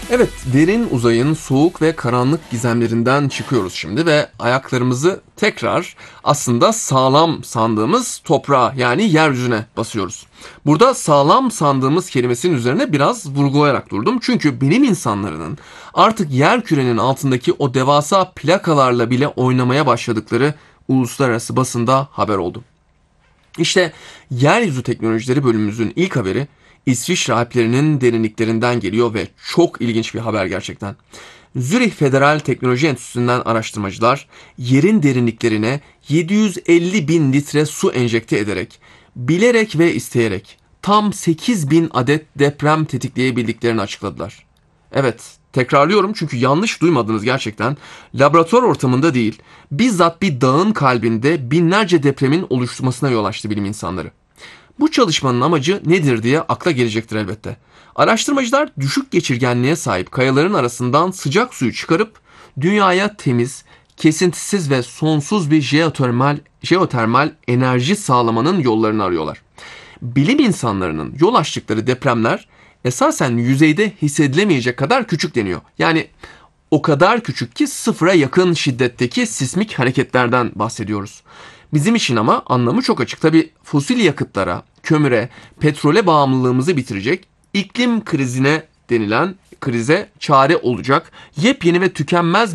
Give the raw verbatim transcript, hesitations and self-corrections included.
Evet, derin uzayın soğuk ve karanlık gizemlerinden çıkıyoruz şimdi ve ayaklarımızı tekrar aslında sağlam sandığımız toprağa yani yeryüzüne basıyoruz. Burada sağlam sandığımız kelimesinin üzerine biraz vurgulayarak durdum. Çünkü bilim insanlarının artık yer kürenin altındaki o devasa plakalarla bile oynamaya başladıkları uluslararası basında haber oldu. İşte yeryüzü teknolojileri bölümümüzün ilk haberi İsviçre Alplerinin derinliklerinden geliyor ve çok ilginç bir haber gerçekten. Zürih Federal Teknoloji Enstitüsü'nden araştırmacılar yerin derinliklerine yedi yüz elli bin litre su enjekte ederek, bilerek ve isteyerek tam sekiz bin adet deprem tetikleyebildiklerini açıkladılar. Evet, tekrarlıyorum çünkü yanlış duymadınız gerçekten. Laboratuvar ortamında değil, bizzat bir dağın kalbinde binlerce depremin oluşmasına yol açtı bilim insanları. Bu çalışmanın amacı nedir diye akla gelecektir elbette. Araştırmacılar düşük geçirgenliğe sahip kayaların arasından sıcak suyu çıkarıp dünyaya temiz, kesintisiz ve sonsuz bir jeotermal, jeotermal enerji sağlamanın yollarını arıyorlar. Bilim insanlarının yol açtıkları depremler esasen yüzeyde hissedilemeyecek kadar küçük deniyor. Yani o kadar küçük ki sıfıra yakın şiddetteki sismik hareketlerden bahsediyoruz. Bizim için ama anlamı çok açık. Tabi fosil yakıtlara, kömüre, petrole bağımlılığımızı bitirecek, iklim krizine denilen krize çare olacak yepyeni ve tükenmez